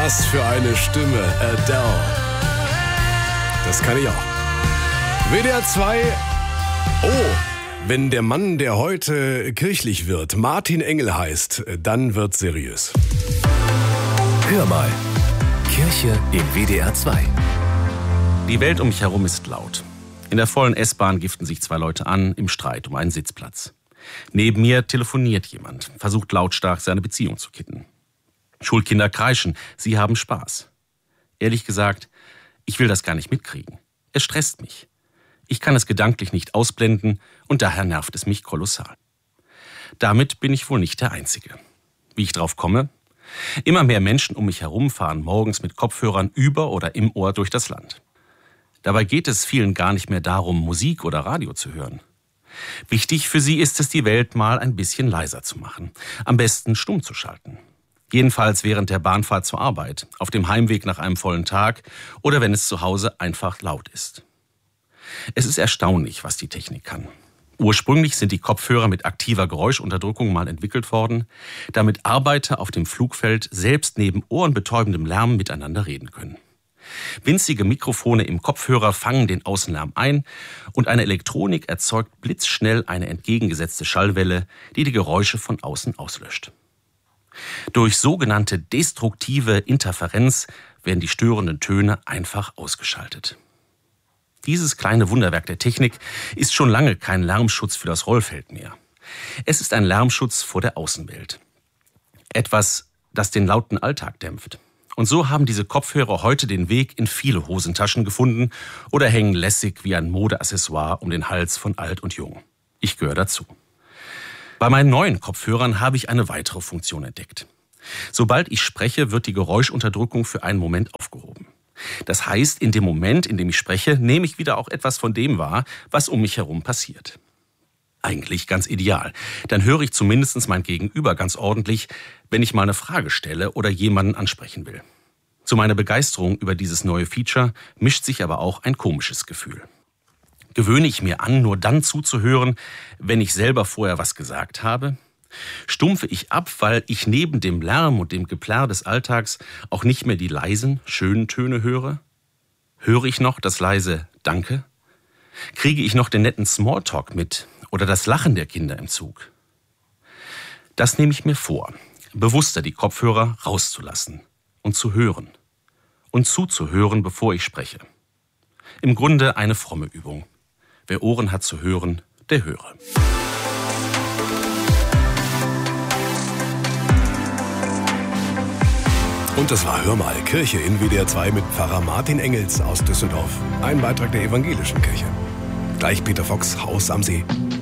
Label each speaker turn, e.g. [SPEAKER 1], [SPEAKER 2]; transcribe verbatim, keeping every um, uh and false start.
[SPEAKER 1] Was für eine Stimme, Adele. Das kann ich auch. W D R zwei. Oh, wenn der Mann, der heute kirchlich wird, Martin Engel heißt, dann wird's seriös.
[SPEAKER 2] Hör mal. Kirche im W D R zwei.
[SPEAKER 3] Die Welt um mich herum ist laut. In der vollen S-Bahn giften sich zwei Leute an, im Streit um einen Sitzplatz. Neben mir telefoniert jemand, versucht lautstark seine Beziehung zu kitten. Schulkinder kreischen, sie haben Spaß. Ehrlich gesagt, ich will das gar nicht mitkriegen. Es stresst mich. Ich kann es gedanklich nicht ausblenden und daher nervt es mich kolossal. Damit bin ich wohl nicht der Einzige. Wie ich drauf komme? Immer mehr Menschen um mich herum fahren morgens mit Kopfhörern über oder im Ohr durch das Land. Dabei geht es vielen gar nicht mehr darum, Musik oder Radio zu hören. Wichtig für sie ist es, die Welt mal ein bisschen leiser zu machen. Am besten stumm zu schalten. Jedenfalls während der Bahnfahrt zur Arbeit, auf dem Heimweg nach einem vollen Tag oder wenn es zu Hause einfach laut ist. Es ist erstaunlich, was die Technik kann. Ursprünglich sind die Kopfhörer mit aktiver Geräuschunterdrückung mal entwickelt worden, damit Arbeiter auf dem Flugfeld selbst neben ohrenbetäubendem Lärm miteinander reden können. Winzige Mikrofone im Kopfhörer fangen den Außenlärm ein und eine Elektronik erzeugt blitzschnell eine entgegengesetzte Schallwelle, die die Geräusche von außen auslöscht. Durch sogenannte destruktive Interferenz werden die störenden Töne einfach ausgeschaltet. Dieses kleine Wunderwerk der Technik ist schon lange kein Lärmschutz für das Rollfeld mehr. Es ist ein Lärmschutz vor der Außenwelt. Etwas, das den lauten Alltag dämpft. Und so haben diese Kopfhörer heute den Weg in viele Hosentaschen gefunden oder hängen lässig wie ein Modeaccessoire um den Hals von alt und jung. Ich gehöre dazu. Bei meinen neuen Kopfhörern habe ich eine weitere Funktion entdeckt. Sobald ich spreche, wird die Geräuschunterdrückung für einen Moment aufgehoben. Das heißt, in dem Moment, in dem ich spreche, nehme ich wieder auch etwas von dem wahr, was um mich herum passiert. Eigentlich ganz ideal. Dann höre ich zumindest mein Gegenüber ganz ordentlich, wenn ich mal eine Frage stelle oder jemanden ansprechen will. Zu meiner Begeisterung über dieses neue Feature mischt sich aber auch ein komisches Gefühl. Gewöhne ich mir an, nur dann zuzuhören, wenn ich selber vorher was gesagt habe? Stumpfe ich ab, weil ich neben dem Lärm und dem Geplärr des Alltags auch nicht mehr die leisen, schönen Töne höre? Höre ich noch das leise Danke? Kriege ich noch den netten Smalltalk mit oder das Lachen der Kinder im Zug? Das nehme ich mir vor, bewusster die Kopfhörer rauszulassen und zu hören und zuzuhören, bevor ich spreche. Im Grunde eine fromme Übung. Wer Ohren hat zu hören, der höre.
[SPEAKER 1] Und das war Hör mal, Kirche in W D R zwei mit Pfarrer Martin Engels aus Düsseldorf. Ein Beitrag der evangelischen Kirche. Gleich Peter Fox, Haus am See.